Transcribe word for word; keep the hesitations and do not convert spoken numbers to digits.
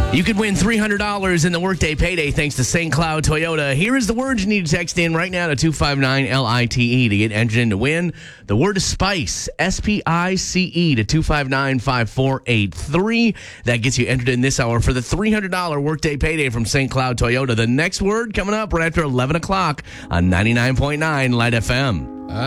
You could win three hundred dollars in the Workday Payday thanks to Saint Cloud Toyota. Here is the word you need to text in right now to two five nine L I T E to get entered in to win. The word is SPICE, S P I C E, to two five nine five four eight three. That gets you entered in this hour for the three hundred dollars Workday Payday from Saint Cloud Toyota. The next word coming up right after eleven o'clock on ninety-nine point nine Light F M.